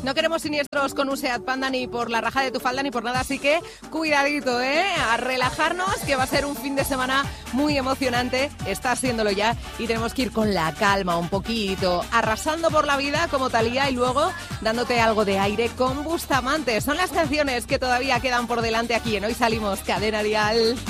No queremos siniestros con un Seat Panda ni por la raja de tu falda ni por nada, así que cuidadito, a relajarnos, que va a ser un fin de semana muy emocionante, está haciéndolo ya y tenemos que ir con la calma un poquito, arrasando por la vida como Thalía y luego dándote algo de aire con Bustamante. Son las canciones que todavía quedan por delante aquí en Hoy Salimos, Cadena Dial.